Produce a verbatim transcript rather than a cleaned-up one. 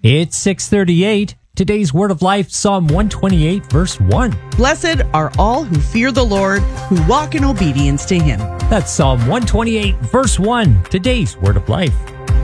It's six thirty-eight. Today's Word of Life, Psalm one twenty-eight, verse one. Blessed are all who fear the Lord, who walk in obedience to him. That's Psalm one twenty-eight, verse one. Today's Word of Life.